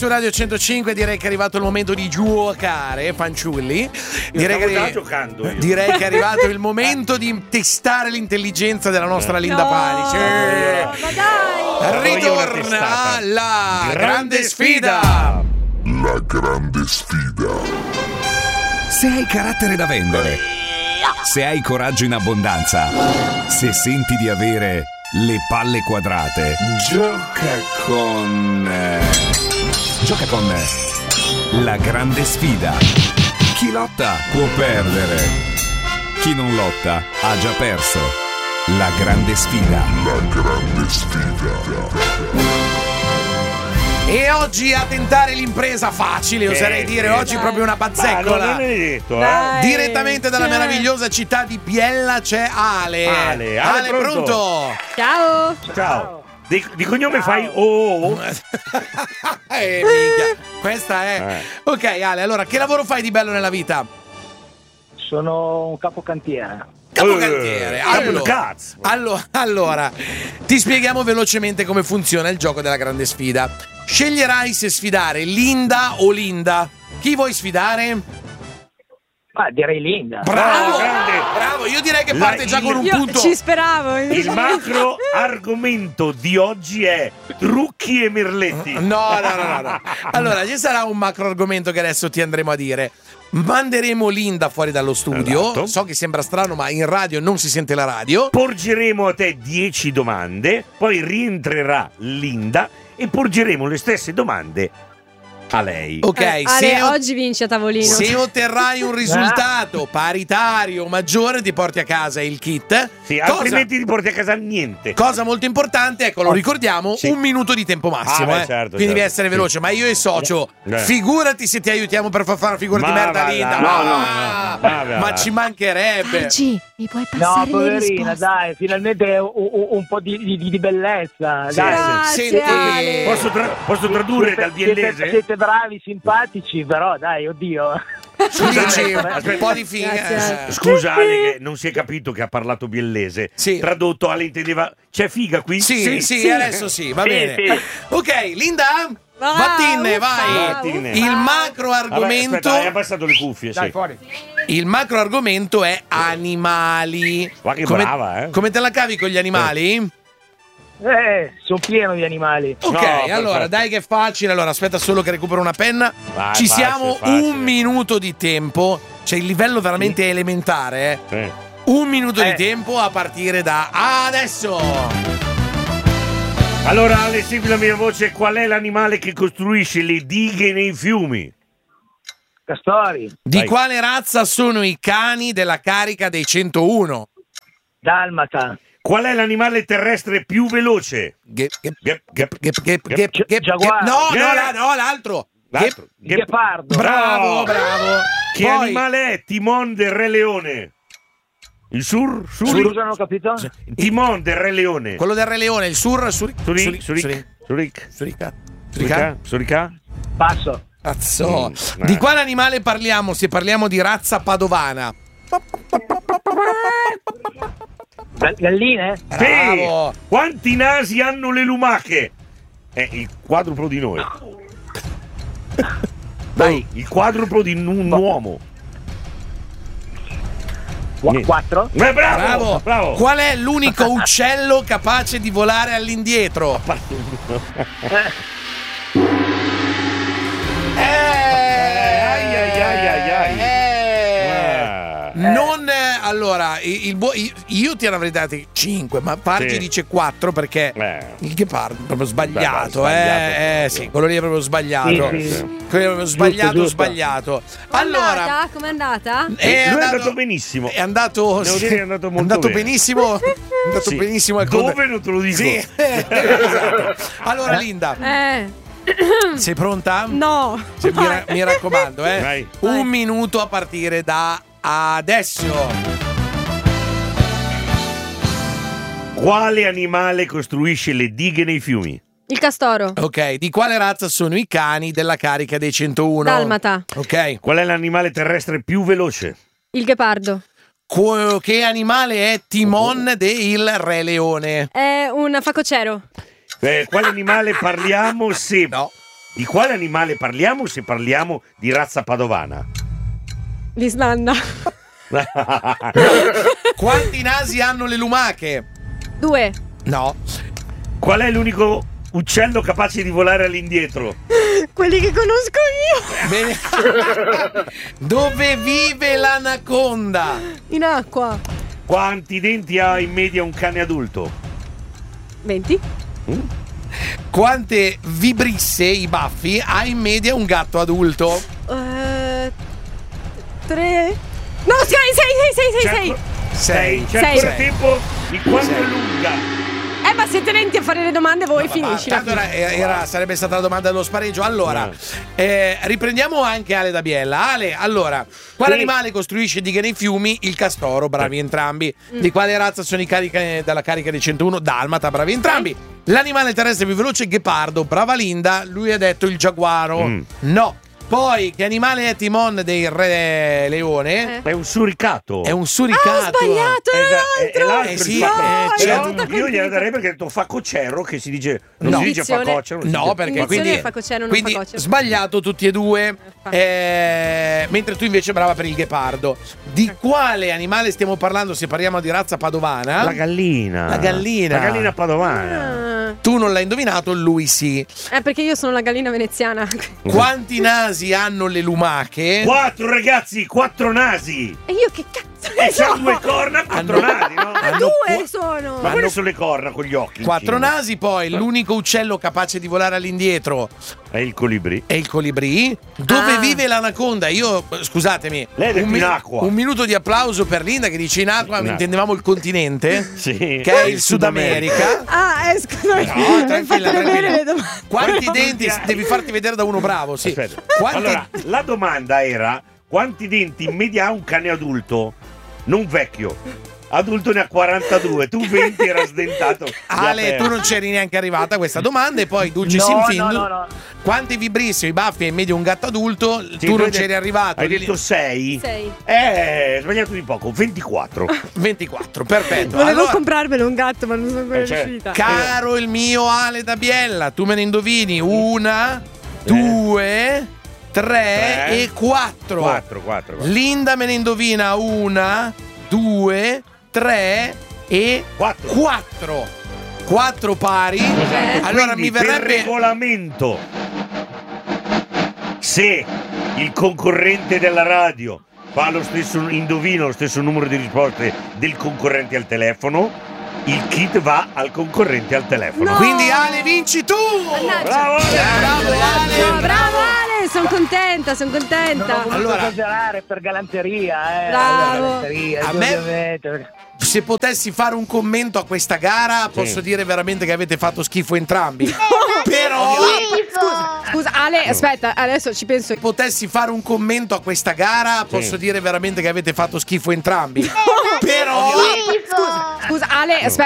Su Radio 105 direi che è arrivato il momento di giocare, fanciulli. Direi che è arrivato il momento di testare l'intelligenza della nostra Linda Panici. Ma dai! Ritorna la grande sfida. La grande sfida. Se hai carattere da vendere, se hai coraggio in abbondanza, se senti di avere le palle quadrate, gioca con la grande sfida. Chi lotta può perdere, chi non lotta ha già perso. La grande sfida. La grande sfida. E oggi a tentare l'impresa facile, oserei dire, oggi proprio una bazzeccola. Non è detto, Direttamente dalla meravigliosa città di Biella c'è Ale. Ale, pronto? Ciao! Di cognome fai minchia. Questa è. Ok, Ale, allora, che lavoro fai di bello nella vita? Sono un capocantiere. Capocantiere. Allora, ti spieghiamo velocemente come funziona il gioco della grande sfida. Sceglierai se sfidare Linda o Linda. Chi vuoi sfidare? Direi Linda. Bravo, io direi che parte già con un punto. Ci speravo. Il macro argomento di oggi è trucchi e merletti. No. Allora, ci sarà un macro argomento che adesso ti andremo a dire. Manderemo Linda fuori dallo studio. Esatto. So che sembra strano, ma in radio non si sente la radio. Porgeremo a te 10 domande, poi rientrerà Linda e porgeremo le stesse domande a lei. Ok, oggi vince a tavolino. Se otterrai un risultato paritario maggiore, ti porti a casa il kit. Sì, altrimenti ti porti a casa niente. Cosa molto importante, ecco, lo ricordiamo, sì. 1 minuto di tempo massimo. Certo, quindi devi essere veloce. Ma io e socio, figurati se ti aiutiamo per far fare una figura di merda Linda. Ma ci mancherebbe. Oggi mi puoi passare le poverina, risposte? dai, finalmente un po' di bellezza. Dai. Grazie, Ale. Posso tradurre dal biellese? Siete bravi, simpatici, però dai, oddio. Dici un po' di figa. Scusa Ale, che non si è capito che ha parlato biellese. Sì. Tradotto, Ale intendeva c'è figa qui? Sì, adesso sì, va bene. Sì. Ok, Linda, Vattine, vai. Il macro argomento. Aspetta, hai abbassato le cuffie. Dai, sì. fuori. Il macro argomento è animali. Ma che brava, Come te la cavi con gli animali? Sono pieno di animali. Ok, No, allora perfetto. dai che è facile. Allora aspetta solo che recupero una penna. Vai, Ci facile, siamo facile. 1 minuto di tempo. C'è il livello veramente elementare. Sì. 1 minuto di tempo a partire da adesso. Allora Ale, segui la mia voce. Qual è l'animale che costruisce le dighe nei fiumi? Castori, Di Vai. quale razza sono i cani della carica dei 101? dalmata, Qual è l'animale terrestre più veloce? Giaguaro. No, l'altro. ghepardo. Bravo. Che Poi- animale è Timon del Re Leone? Il Scusa, non ho capito? Timon del Re Leone. Quello del Re Leone, il Surica? Passo. Cazzo. Di quale animale parliamo se parliamo di razza padovana? Galline? Bravo. Sì. Quanti nasi hanno le lumache? Il quadruplo di noi. Dai. Il quadruplo di un uomo. 4. Bravo. Qual è l'unico uccello capace di volare all'indietro? Non allora, io ti avrei dati 5, ma Pargi Sì. dice 4 perché il ghepardo è proprio sbagliato. Sì, quello lì è proprio sbagliato. Sì. Quello è proprio sbagliato, Giusto. sbagliato. Allora, Com'è andata? Lui è andato benissimo. È andato, Devo dire che è andato molto bene. benissimo. È andato Sì. benissimo al Dove non te lo dico. Sì. Esatto. Allora Linda, sei pronta? No. Mi raccomando, Vai. 1 minuto a partire da adesso. Quale animale costruisce le dighe nei fiumi? Il castoro. Ok, di quale razza sono i cani della carica dei 101? Dalmata. Ok. Qual è l'animale terrestre più veloce? Il ghepardo. Che animale è Timon del Re Leone? È un facocero. Quale animale parliamo se Di quale animale parliamo se parliamo di razza padovana? L'Islanda. Quanti nasi hanno le lumache? 2. No. Qual è l'unico uccello capace di volare all'indietro? Quelli che conosco io. Bene. Dove vive l'anaconda? In acqua. Quanti denti ha in media un cane adulto? 20. Quante vibrisse, i baffi, ha in media un gatto adulto? 3. No, 6. 6. C'è Sei. ancora tempo di quanto è lunga. Ma siete lenti a fare le domande voi, finisci. Tanto sarebbe stata la domanda dello spareggio. Allora, riprendiamo anche Ale da Biella. Ale, allora, quale animale costruisce dighe nei fiumi? Il castoro, bravi entrambi. Di quale razza sono i cariche della carica dei 101? Dalmata, bravi entrambi. L'animale terrestre più veloce è il ghepardo, brava Linda. Lui ha detto il giaguaro. No. Poi, che animale è Timon dei Re Leone? È un suricato. È un suricato. Ho sbagliato, È l'altro. sì, io gliela darei perché ha detto facocero, che si dice non si dice facocero. No, perché quindi sbagliato tutti e due. Mentre tu invece brava per il ghepardo. Di quale animale stiamo parlando se parliamo di razza padovana? La gallina. La gallina padovana. Tu non l'hai indovinato, lui sì. Perché io sono la gallina veneziana. Quanti nasi hanno le lumache? 4 ragazzi, 4 nasi. E io che cazzo E c'ha 2 corna, 4 nasi, no? 2 sono. Ma quelle sono le corna con gli occhi. 4 nasi, poi l'unico uccello capace di volare all'indietro è il colibrì. È il colibrì. Dove vive l'anaconda? Io, scusatemi, lei è in acqua. Un minuto di applauso per Linda che dice in acqua, intendevamo il continente, sì, che è il Sud America. Scusa. No, tranquilla. Quanti denti? Devi farti vedere da uno bravo, sì. Allora, la domanda era: quanti denti in media ha un cane adulto? Non vecchio. Adulto ne ha 42, tu 20 era sdentato. Ale, tu non c'eri neanche arrivata a questa domanda. E poi Dulce Sinfindu. No. Quanti vibrissimi, i baffi e in media un gatto adulto? Sì, tu non c'eri arrivato. Hai detto 6? 6. Sbagliato di poco, 24. 24, perfetto. Volevo comprarmelo un gatto, ma non sono ancora riuscita. Caro il mio Ale da Biella, tu me ne indovini 1, 2, 3 e 4. 4. Linda me ne indovina 1, 2, 3 e 4. 4 pari. Allora quindi, mi verrebbe per regolamento, se il concorrente della radio fa lo stesso indovino, lo stesso numero di risposte del concorrente al telefono, il kit va al concorrente al telefono. No. Quindi Ale vinci tu. Bravo Ale. Bravo Ale, sono contenta. Allora, esagerare per galanteria, Bravo. A me, se potessi fare un commento a questa gara, posso dire veramente che avete fatto schifo entrambi. Però Scusa Ale, aspetta, adesso ci penso. se potessi fare un commento a questa gara, posso dire veramente che avete fatto schifo entrambi. Però Scusa Ale, aspetta.